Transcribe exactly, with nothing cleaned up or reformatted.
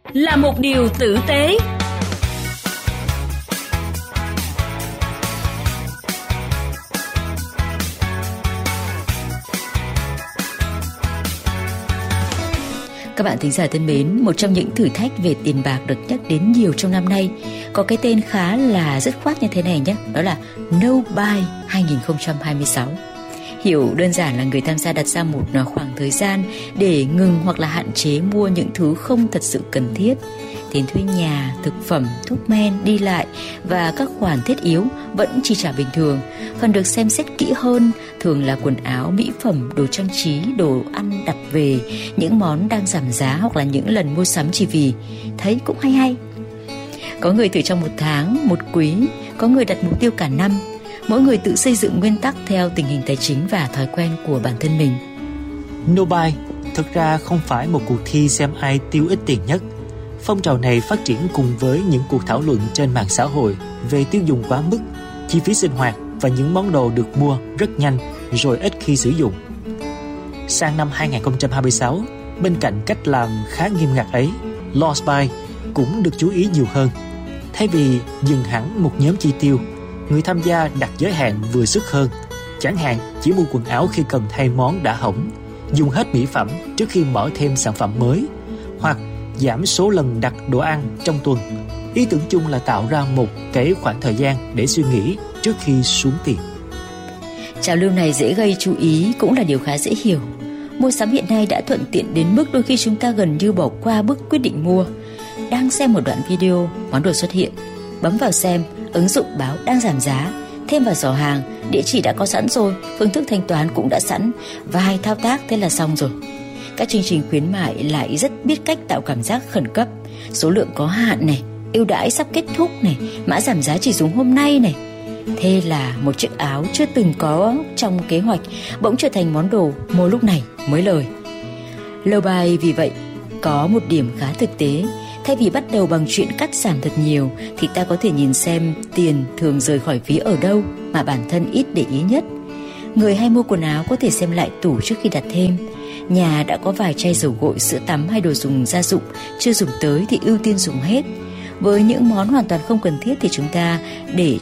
là một điều tử tế. Các bạn thính giả thân mến, một trong những thử thách về tiền bạc được nhắc đến nhiều trong năm nay có cái tên khá là dứt khoát như thế này nhé, đó là No Buy hai không hai sáu. Hiểu đơn giản là người tham gia đặt ra một khoảng thời gian để ngừng hoặc là hạn chế mua những thứ không thật sự cần thiết. Tiền thuê nhà, thực phẩm, thuốc men, đi lại và các khoản thiết yếu vẫn chi trả bình thường. Phần được xem xét kỹ hơn thường là quần áo, mỹ phẩm, đồ trang trí, đồ ăn đặt về, những món đang giảm giá hoặc là những lần mua sắm chỉ vì thấy cũng hay hay. Có người thử trong một tháng, một quý, có người đặt mục tiêu cả năm. Mỗi người tự xây dựng nguyên tắc theo tình hình tài chính và thói quen của bản thân mình. No Buy thực ra không phải một cuộc thi xem ai tiêu ít tiền nhất. Phong trào này phát triển cùng với những cuộc thảo luận trên mạng xã hội về tiêu dùng quá mức, chi phí sinh hoạt và những món đồ được mua rất nhanh rồi ít khi sử dụng. Sang năm hai không hai sáu, bên cạnh cách làm khá nghiêm ngặt ấy, Lost Buy cũng được chú ý nhiều hơn. Thay vì dừng hẳn một nhóm chi tiêu, người tham gia đặt giới hạn vừa sức hơn, chẳng hạn chỉ mua quần áo khi cần thay món đã hỏng, dùng hết mỹ phẩm trước khi mở thêm sản phẩm mới, hoặc giảm số lần đặt đồ ăn trong tuần. Ý tưởng chung là tạo ra một cái khoảng thời gian để suy nghĩ trước khi xuống tiền. Trào lưu này dễ gây chú ý cũng là điều khá dễ hiểu. Mua sắm hiện nay đã thuận tiện đến mức đôi khi chúng ta gần như bỏ qua bước quyết định mua. Đang xem một đoạn video, món đồ xuất hiện, bấm vào xem, ứng dụng báo đang giảm giá, thêm vào giỏ hàng, địa chỉ đã có sẵn rồi, phương thức thanh toán cũng đã sẵn, vài thao tác thế là xong rồi. Các chương trình khuyến mại lại rất biết cách tạo cảm giác khẩn cấp, số lượng có hạn này, ưu đãi sắp kết thúc này, mã giảm giá chỉ dùng hôm nay này. Thế là một chiếc áo chưa từng có trong kế hoạch bỗng trở thành món đồ mua lúc này mới lời. Low buy vì vậy có một điểm khá thực tế. Thay vì bắt đầu bằng chuyện cắt giảm thật nhiều thì ta có thể nhìn xem tiền thường rời khỏi ví ở đâu mà bản thân ít để ý nhất. Người hay mua quần áo có thể xem lại tủ trước khi đặt thêm. Nhà đã có vài chai dầu gội, sữa tắm hay đồ dùng gia dụng chưa dùng tới thì ưu tiên dùng hết. Với những món hoàn toàn không cần thiết thì chúng ta để